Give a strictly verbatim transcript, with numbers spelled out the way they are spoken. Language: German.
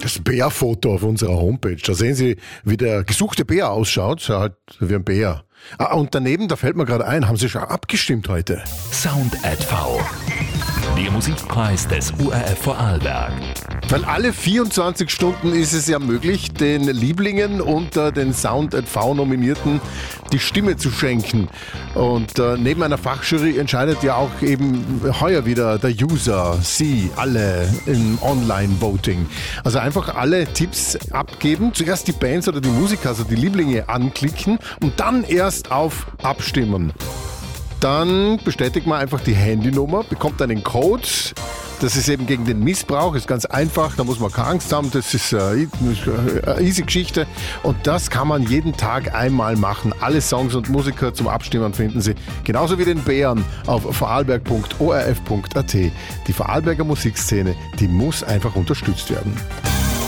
das Bärfoto auf unserer Homepage. Da sehen Sie, wie der gesuchte Bär ausschaut. Ja, halt wie ein Bär. Ah, und daneben, da fällt mir gerade ein, haben Sie schon abgestimmt heute? Sound at V. Der Musikpreis des U R F Vorarlberg. Weil alle vierundzwanzig Stunden ist es ja möglich, den Lieblingen unter den Sound at V-Nominierten die Stimme zu schenken. Und äh, neben einer Fachjury entscheidet ja auch eben heuer wieder der User, Sie, alle im Online-Voting. Also einfach alle Tipps abgeben, zuerst die Bands oder die Musiker, also die Lieblinge anklicken und dann erst auf Abstimmen. Dann bestätigt man einfach die Handynummer, bekommt einen Code. Das ist eben gegen den Missbrauch, ist ganz einfach, da muss man keine Angst haben, das ist eine easy Geschichte und das kann man jeden Tag einmal machen. Alle Songs und Musiker zum Abstimmen finden Sie, genauso wie den Bären, auf vorarlberg punkt o r f punkt a t. Die Vorarlberger Musikszene, die muss einfach unterstützt werden.